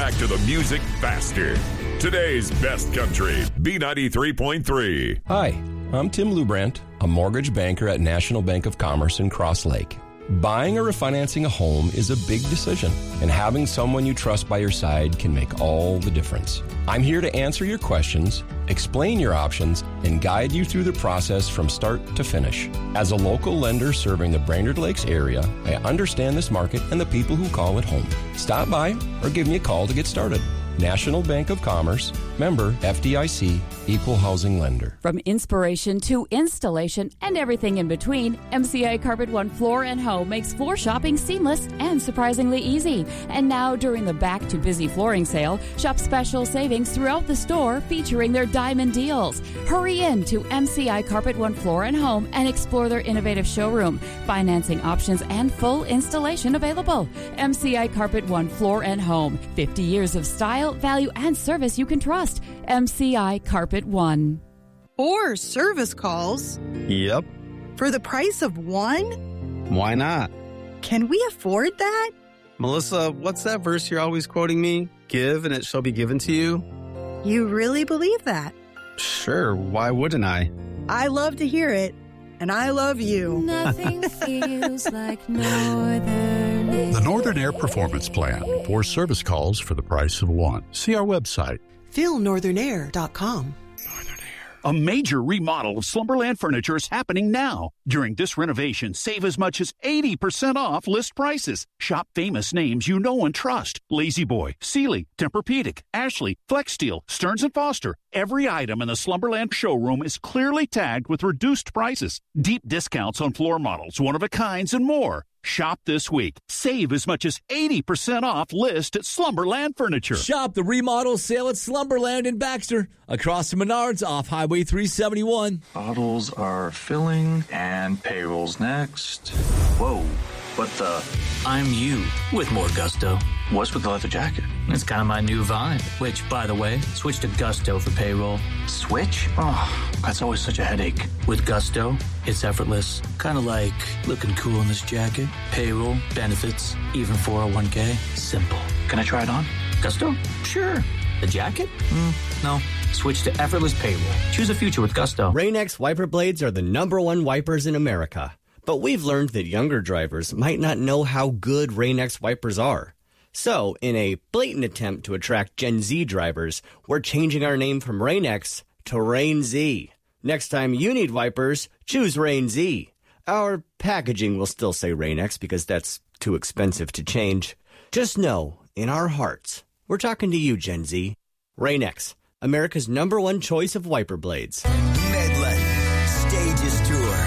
back to the music faster. Today's best country, B93.3. Hi, I'm Tim Lubrandt, a mortgage banker at National Bank of Commerce in Cross Lake. Buying or refinancing a home is a big decision, and having someone you trust by your side can make all the difference. I'm here to answer your questions, explain your options, and guide you through the process from start to finish. As a local lender serving the Brainerd Lakes area, I understand this market and the people who call it home. Stop by or give me a call to get started. National Bank of Commerce, member FDIC, equal housing lender. From inspiration to installation and everything in between, MCI Carpet One Floor and Home makes floor shopping seamless and surprisingly easy. And now during the Back to Busy flooring sale, shop special savings throughout the store featuring their diamond deals. Hurry in to MCI Carpet One Floor and Home and explore their innovative showroom. Financing options and full installation available. MCI Carpet One Floor and Home. 50 years of style, value, and service you can trust. MCI Carpet One. Or service calls. Yep. For the price of one? Why not? Can we afford that? Melissa, what's that verse you're always quoting me? Give and it shall be given to you. You really believe that? Sure, why wouldn't I? I love to hear it, and I love you. Nothing feels like Northern Air. The Northern Air Performance Plan. 4 service calls for the price of 1. See our website. FeelNorthernair.com. A major remodel of Slumberland Furniture is happening now. During this renovation, save as much as 80% off list prices. Shop famous names you know and trust. Lazy Boy, Sealy, Tempur-Pedic, Ashley, FlexSteel, Stearns & Foster. Every item in the Slumberland showroom is clearly tagged with reduced prices. Deep discounts on floor models, one-of-a-kinds, and more. Shop this week. Save as much as 80% off list at Slumberland Furniture. Shop the remodel sale at Slumberland in Baxter. Across the Menards off Highway 371. Bottles are filling and payroll's next. Whoa, what the? I'm you with more gusto. What's with the leather jacket? It's kind of my new vibe, which, by the way, switch to Gusto for payroll. Switch? Oh, that's always such a headache. With Gusto, it's effortless. Kind of like looking cool in this jacket. Payroll, benefits, even 401k. Simple. Can I try it on? Gusto? Sure. The jacket? No. Switch to effortless payroll. Choose a future with Gusto. Rain-X wiper blades are the #1 wipers in America. But we've learned that younger drivers might not know how good Rain-X wipers are. So, in a blatant attempt to attract Gen Z drivers, we're changing our name from Rain-X to Rain-Z. Next time you need wipers, choose Rain-Z. Our packaging will still say Rain-X because that's too expensive to change. Just know, in our hearts, we're talking to you, Gen Z. Rain-X, America's #1 choice of wiper blades. Medland Stages Tour.